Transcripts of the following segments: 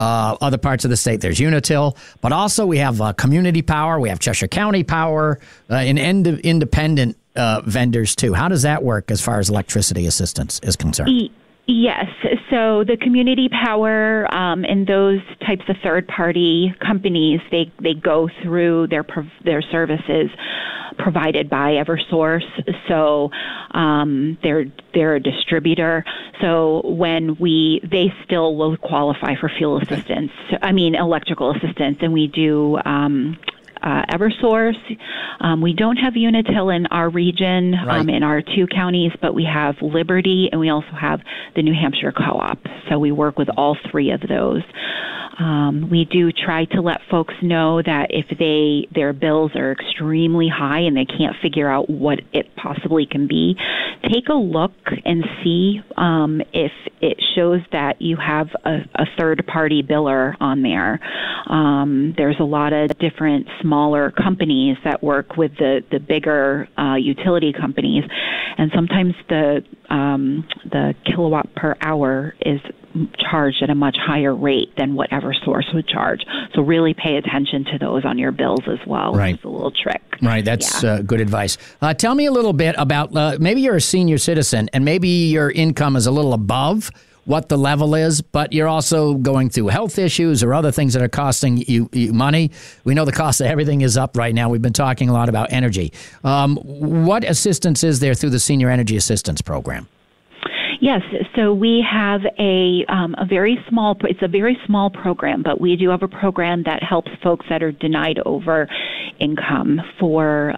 Other parts of the state, there's Unitil, but also we have Community Power, we have Cheshire County Power, and independent vendors too. How does that work as far as electricity assistance is concerned? Yes. So the Community Power and those types of third-party companies, they go through their services provided by Eversource. So they're a distributor. So when they still will qualify for electrical assistance, and we do Eversource. We don't have Unitil in our region, right. In our 2 counties, but we have Liberty, and we also have the New Hampshire Co-op. So we work with all 3 of those. We do try to let folks know that if their bills are extremely high and they can't figure out what it possibly can be, take a look and see if it shows that you have a third-party biller on there. There's a lot of different smaller companies that work with the bigger utility companies, and sometimes the kilowatt per hour is charged at a much higher rate than what Eversource would charge. So really pay attention to those on your bills as well. Right. It's a little trick. Right. That's good advice. Tell me a little bit about maybe you're a senior citizen and maybe your income is a little above what the level is, but you're also going through health issues or other things that are costing you money. We know the cost of everything is up right now. We've been talking a lot about energy. What assistance is there through the Senior Energy Assistance Program? Yes, so we have a very small program, but we do have a program that helps folks that are denied over income for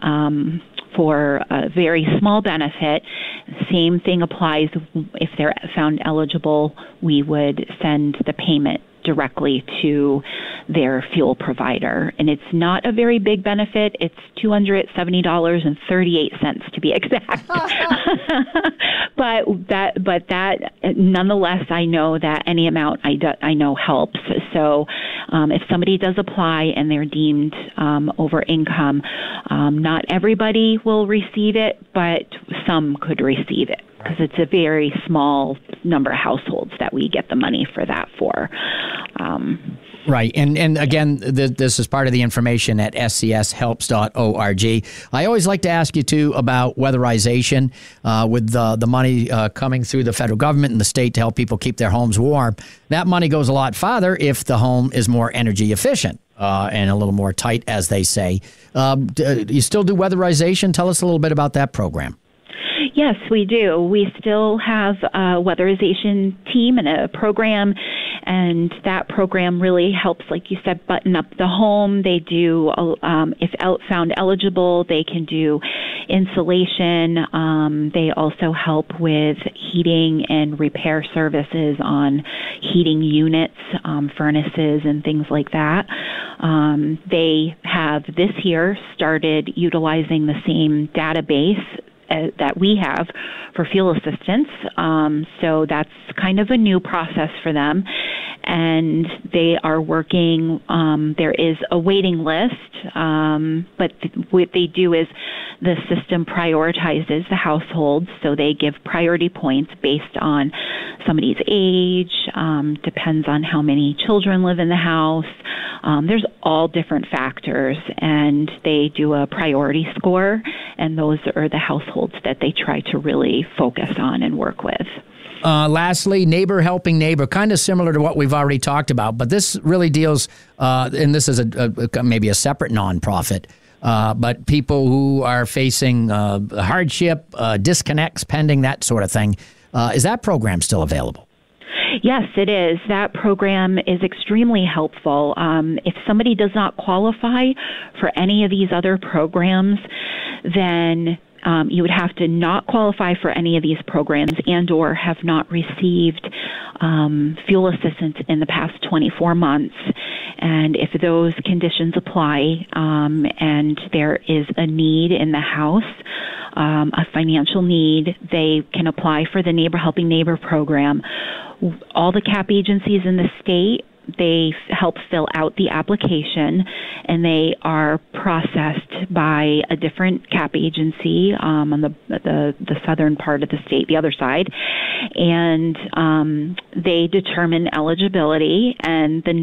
a very small benefit. Same thing applies if they're found eligible. We would send the payment directly to their fuel provider. And it's not a very big benefit. It's $270.38 to be exact. But that nonetheless, I know that any amount I know helps. So if somebody does apply and they're deemed over income, not everybody will receive it, but some could receive it, because it's a very small number of households that we get the money for that for. Right. And again, this is part of the information at scshelps.org. I always like to ask you, too, about weatherization with the money coming through the federal government and the state to help people keep their homes warm. That money goes a lot farther if the home is more energy efficient and a little more tight, as they say. You still do weatherization? Tell us a little bit about that program. Yes, we do. We still have a weatherization team and a program, and that program really helps, like you said, button up the home. They do, if found eligible, they can do insulation. They also help with heating and repair services on heating units, furnaces, and things like that. They have this year started utilizing the same database that we have for fuel assistance. So that's kind of a new process for them. And they are working, there is a waiting list, but what they do is the system prioritizes the households, so they give priority points based on somebody's age, depends on how many children live in the house. There's all different factors, and they do a priority score, and those are the households that they try to really focus on and work with. Lastly, neighbor helping neighbor, kind of similar to what we've already talked about, but this really deals, and this is maybe a separate nonprofit, but people who are facing hardship, disconnects pending, that sort of thing. Is that program still available? Yes, it is. That program is extremely helpful. If somebody does not qualify for any of these other programs, then you would have to not qualify for any of these programs and or have not received fuel assistance in the past 24 months. And if those conditions apply and there is a need in the house, a financial need, they can apply for the Neighbor Helping Neighbor program. All the CAP agencies in the state they help fill out the application, and they are processed by a different CAP agency on the southern part of the state, the other side, and they determine eligibility, and the